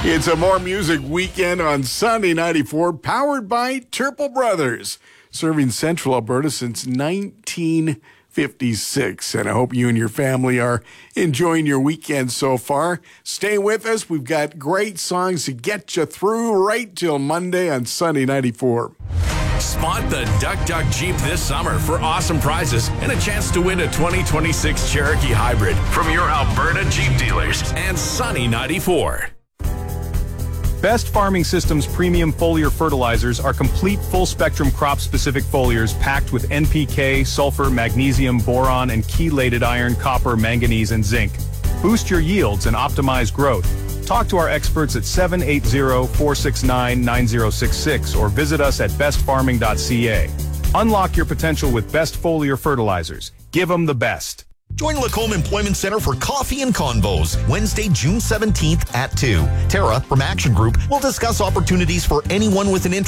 It's a More Music weekend on Sunday 94, powered by Turple Brothers, serving Central Alberta since 1956. And I hope you and your family are enjoying your weekend so far. Stay with us. We've got great songs to get you through right till Monday on Sunday 94. Spot the Duck Duck Jeep this summer for awesome prizes and a chance to win a 2026 Cherokee Hybrid from your Alberta Jeep dealers and Sunny 94. Best Farming Systems premium foliar fertilizers are complete full-spectrum crop-specific foliars packed with NPK, sulfur, magnesium, boron, and chelated iron, copper, manganese, and zinc. Boost your yields and optimize growth. Talk to our experts at 780-469-9066 or visit us at bestfarming.ca. Unlock your potential with Best Foliar Fertilizers. Give them the best. Join Lacombe Employment Center for Coffee and Convos, Wednesday, June 17th at 2. Tara from Action Group will discuss opportunities for anyone with an interest